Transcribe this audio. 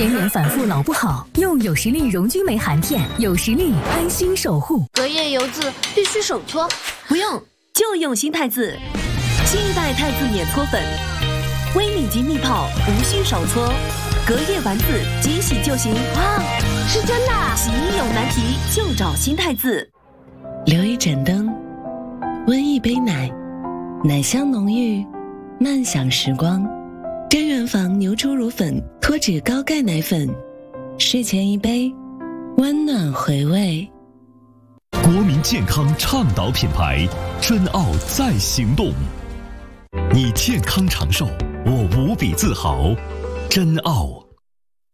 延年反复老不好，用有实力溶菌酶含片，有实力安心守护。 隔夜油渍必须手搓， 不用，就用新太子，新一代太子免搓粉，微米级密泡，无需手搓，隔夜丸子即洗就行。 哇，是真的！ 洗衣有难题就找新太子。 留一盏灯，温一杯奶，奶香浓郁，慢享时光。真源坊牛初乳粉脱脂高钙奶粉，睡前一杯，温暖回味。 国民健康倡导品牌，真奥在行动。你健康长寿，我无比自豪。真奥。